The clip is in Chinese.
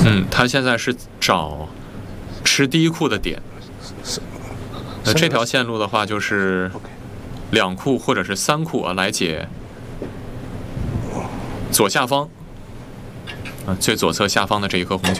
他现在是找吃第一库的点。这条线路的话，就是2库或者是3库啊，来解左下方最左侧下方的这一颗红球。